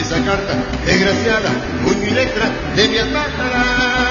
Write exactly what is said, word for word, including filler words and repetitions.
esa carta desgraciada, puño y letra de mi almájara.